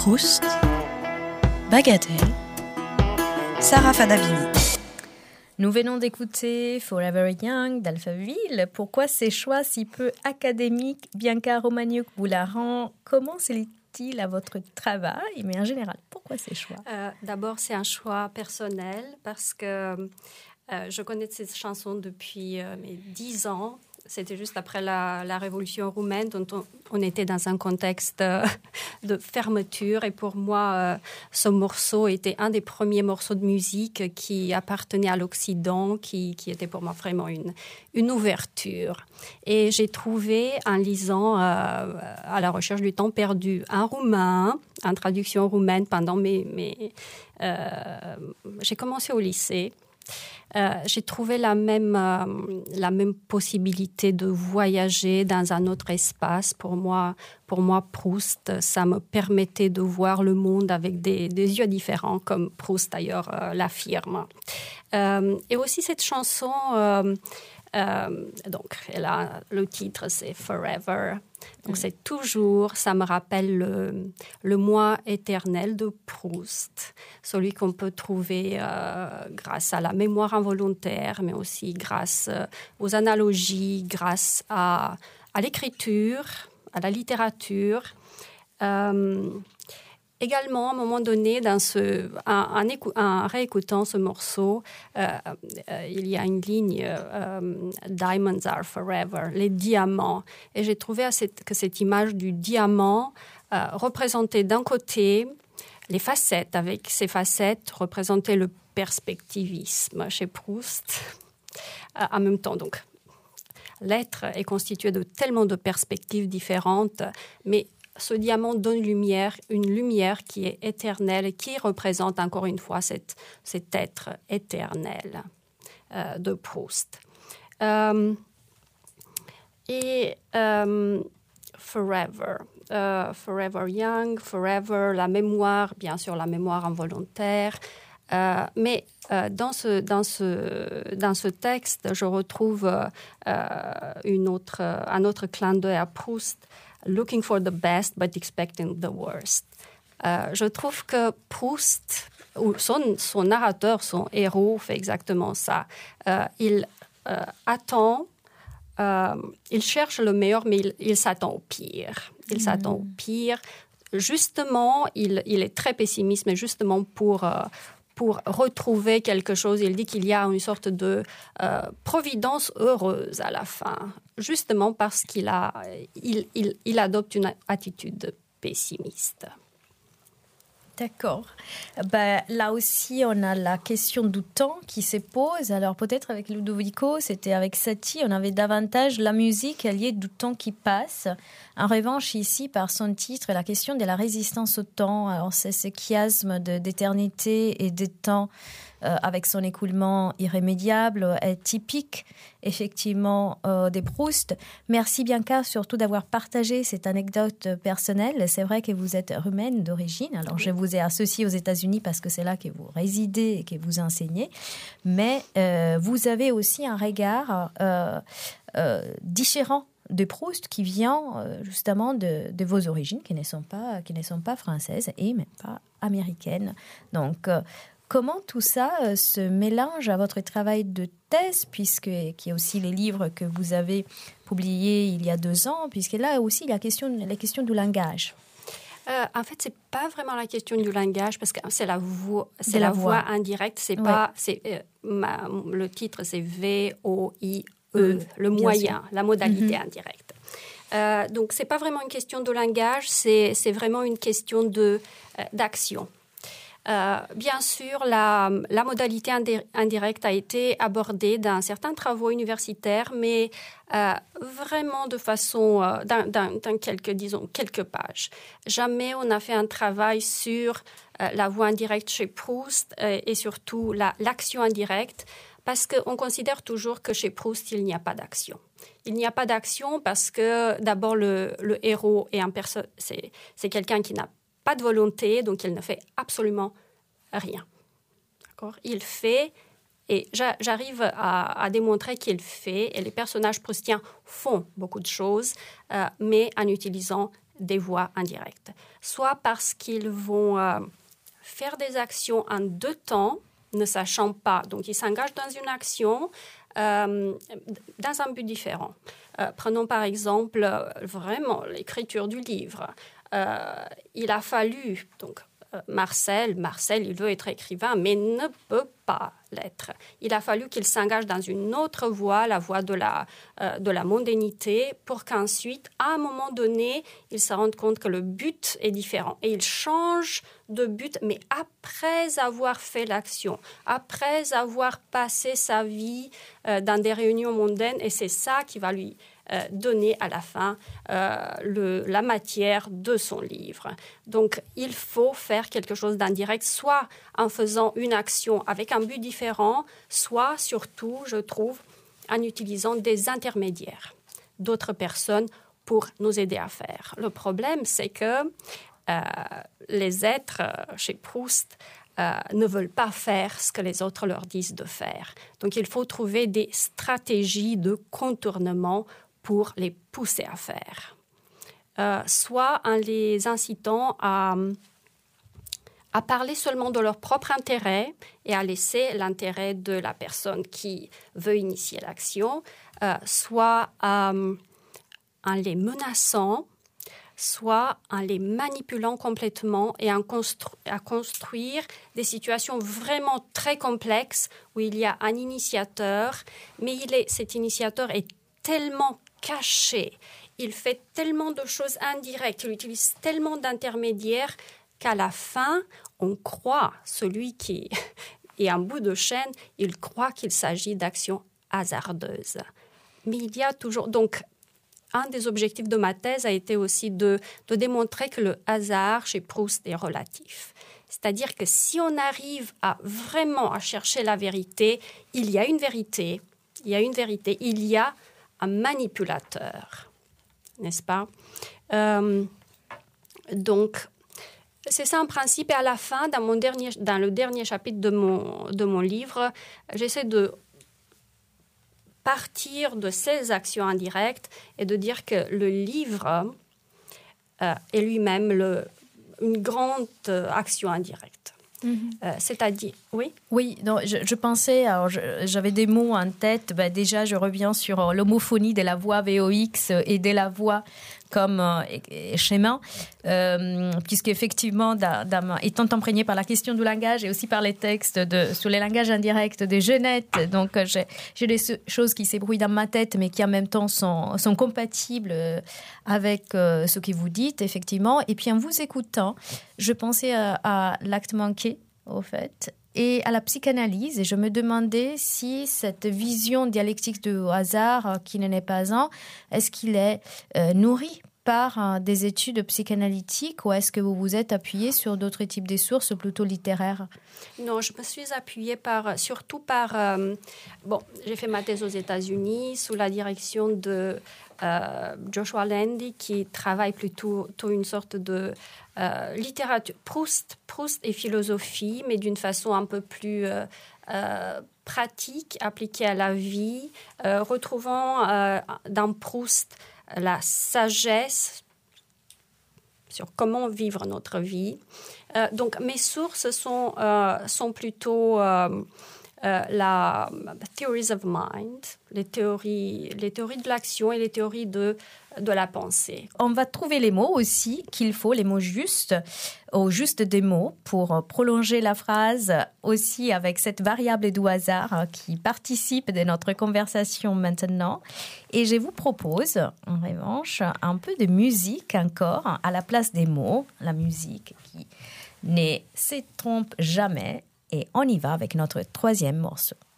Proust, Bagatelle, Sarah Fadavini. Nous venons d'écouter Forever Young d'Alphaville. Pourquoi ces choix si peu académiques? Bianca Romagnuc-Boularan, comment se lie-t-il à votre travail? Mais en général, pourquoi ces choix? D'abord, c'est un choix personnel parce que je connais cette chanson depuis mes 10 ans. C'était juste après la révolution roumaine, dont on était dans un contexte de fermeture. Et pour moi, ce morceau était un des premiers morceaux de musique qui appartenait à l'Occident, qui était pour moi vraiment une ouverture. Et j'ai trouvé, en lisant à la recherche du temps perdu, un roumain, en traduction roumaine pendant j'ai commencé au lycée. J'ai trouvé la même possibilité de voyager dans un autre espace. Pour moi, Proust, ça me permettait de voir le monde avec des yeux différents, comme Proust d'ailleurs l'affirme. Et aussi cette chanson, donc le titre c'est Forever. Donc c'est toujours, ça me rappelle le moi éternel de Proust, celui qu'on peut trouver grâce à la mémoire involontaire, mais aussi grâce aux analogies, grâce à l'écriture, à la littérature. Également, à un moment donné, en réécoutant ce morceau, il y a une ligne « Diamonds are forever », les diamants. Et j'ai trouvé que cette image du diamant représentait d'un côté les facettes, avec ces facettes représentaient le perspectivisme chez Proust. En même temps, donc, l'être est constitué de tellement de perspectives différentes, mais ce diamant donne une lumière qui est éternelle et qui représente encore une fois cet être éternel de Proust. Forever. Forever Young, Forever, la mémoire, bien sûr la mémoire involontaire. Mais dans ce texte, je retrouve un autre clin d'œil à Proust, Looking for the best but expecting the worst. Je trouve que Proust, ou son narrateur, son héros, fait exactement ça. Il attend, il cherche le meilleur, mais il s'attend au pire. Il s'attend au pire. Justement, il est très pessimiste, mais justement pour retrouver quelque chose, il dit qu'il y a une sorte de providence heureuse à la fin, justement parce qu'il adopte une attitude pessimiste. D'accord. Là aussi, on a la question du temps qui se pose. Alors peut-être avec Ludovico, c'était avec Satie, on avait davantage la musique liée du temps qui passe. En revanche, ici, par son titre, la question de la résistance au temps. Alors c'est ce chiasme d'éternité et de temps avec son écoulement irrémédiable est typique, effectivement, de Proust. Merci Bianca, surtout d'avoir partagé cette anecdote personnelle. C'est vrai que vous êtes roumaine d'origine. Alors, je vous ai associée aux États-Unis parce que c'est là que vous résidez et que vous enseignez. Mais vous avez aussi un regard différent de Proust qui vient justement de vos origines, qui ne sont pas françaises et même pas américaines. Donc, comment tout ça se mélange à votre travail de thèse, qu'il y a aussi les livres que vous avez publiés il y a 2 ans, puisque là aussi, la question du langage. En fait, c'est pas vraiment la question du langage, parce que c'est la voix indirecte. C'est pas, le titre, c'est VOIE, le moyen, la modalité indirecte. Donc, c'est pas vraiment une question de langage, c'est vraiment une question d'action. Bien sûr, la modalité indirecte a été abordée dans certains travaux universitaires, mais vraiment de façon, dans quelques pages. Jamais on n'a fait un travail sur la voie indirecte chez Proust et surtout l'action indirecte, parce qu'on considère toujours que chez Proust, il n'y a pas d'action. Il n'y a pas d'action parce que d'abord le héros est c'est quelqu'un qui n'a pas de volonté, donc il ne fait absolument rien. D'accord ? Il fait, et j'arrive à démontrer qu'il fait, et les personnages proustiens font beaucoup de choses, mais en utilisant des voix indirectes. Soit parce qu'ils vont faire des actions en 2 temps, ne sachant pas. Donc, ils s'engagent dans une action dans un but différent. Prenons par exemple vraiment l'écriture du livre. Il a fallu, donc Marcel, il veut être écrivain, mais ne peut pas l'être. Il a fallu qu'il s'engage dans une autre voie, la voie de la mondanité, pour qu'ensuite, à un moment donné, il se rende compte que le but est différent. Et il change de but, mais après avoir fait l'action, après avoir passé sa vie dans des réunions mondaines, et c'est ça qui va lui donner à la fin la matière de son livre. Donc, il faut faire quelque chose d'indirect, soit en faisant une action avec un but différent, soit surtout, je trouve, en utilisant des intermédiaires, d'autres personnes pour nous aider à faire. Le problème, c'est que les êtres chez Proust ne veulent pas faire ce que les autres leur disent de faire. Donc, il faut trouver des stratégies de contournement pour les pousser à faire. Soit en les incitant à parler seulement de leur propre intérêt et à laisser l'intérêt de la personne qui veut initier l'action, soit en les menaçant, soit en les manipulant complètement et à construire des situations vraiment très complexes où il y a un initiateur, mais cet initiateur est tellement caché, il fait tellement de choses indirectes, il utilise tellement d'intermédiaires qu'à la fin, on croit, celui qui est en bout de chaîne, il croit qu'il s'agit d'actions hasardeuses. Mais il y a toujours... Donc, un des objectifs de ma thèse a été aussi de démontrer que le hasard chez Proust est relatif. C'est-à-dire que si on arrive vraiment à chercher la vérité, il y a une vérité, il y a un manipulateur, n'est-ce pas? Donc, c'est ça en principe. Et à la fin, dans le dernier chapitre de mon livre, j'essaie de partir de ces actions indirectes et de dire que le livre est lui-même une grande action indirecte. C'est-à-dire, oui? Oui, non, je pensais, alors j'avais des mots en tête. Déjà, je reviens sur l'homophonie de la voix VOX et de la voix comme schéma, puisqu'effectivement, étant imprégné par la question du langage et aussi par les textes sur les langages indirects de Genette, donc j'ai des choses qui s'ébrouillent dans ma tête, mais qui en même temps sont compatibles avec ce que vous dites, effectivement. Et puis en vous écoutant, je pensais à l'acte manqué, au fait, et à la psychanalyse, et je me demandais si cette vision dialectique du hasard, qui n'en est pas un, est-ce qu'il est nourri par des études psychanalytiques ou est-ce que vous vous êtes appuyé sur d'autres types de sources plutôt littéraires? Non, je me suis appuyée surtout par... j'ai fait ma thèse aux États-Unis sous la direction de Joshua Landy, qui travaille plutôt une sorte de littérature, Proust et philosophie, mais d'une façon un peu plus pratique, appliquée à la vie, retrouvant dans Proust la sagesse sur comment vivre notre vie. Donc, mes sources sont plutôt la theories of mind, les théories de l'action et les théories de la pensée. On va trouver les mots aussi qu'il faut, les mots justes, au juste des mots pour prolonger la phrase aussi avec cette variable du hasard qui participe de notre conversation maintenant. Et je vous propose, en revanche, un peu de musique encore à la place des mots, la musique qui ne se trompe jamais. Et on y va avec notre troisième morceau.